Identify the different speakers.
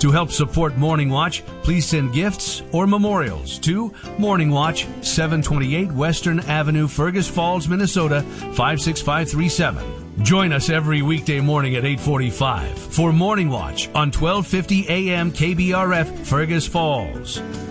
Speaker 1: To help support Morning Watch, please send gifts or memorials to Morning Watch, 728 Western Avenue, Fergus Falls, Minnesota, 56537. Join us every weekday morning at 8:45 for Morning Watch on 1250 AM KBRF, Fergus Falls.